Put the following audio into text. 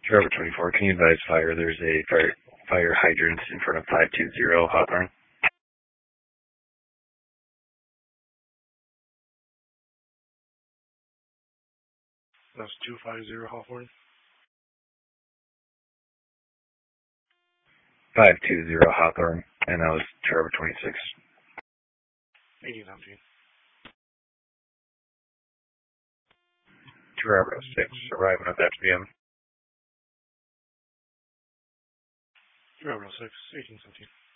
Trevor 24, can you advise fire? There's a fire hydrant in front of 520 Hawthorne. That's 250 Hawthorne. 520 Hawthorne, and that was Trevor 26. 1817. Trevor 6, arriving at that PM. Trevor 6, 1817.